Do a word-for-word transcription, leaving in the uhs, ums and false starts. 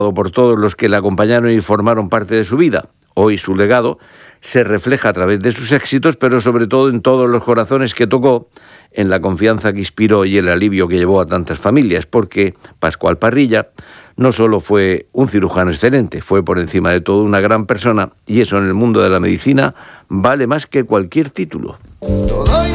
por todos los que le acompañaron y formaron parte de su vida. Hoy su legado se refleja a través de sus éxitos, pero sobre todo en todos los corazones que tocó, en la confianza que inspiró y el alivio que llevó a tantas familias, porque Pascual Parrilla no solo fue un cirujano excelente, fue por encima de todo una gran persona, y eso en el mundo de la medicina vale más que cualquier título.